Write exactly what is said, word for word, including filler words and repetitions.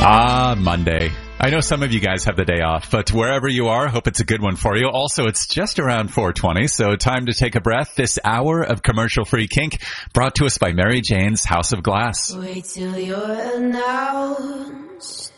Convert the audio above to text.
Ah, Monday. I know some of you guys have the day off, but wherever you are, hope it's a good one for you. Also, it's just around four twenty, so time to take a breath. This hour of commercial-free kink brought to us by Mary Jane's House of Glass. Wait till you're announced.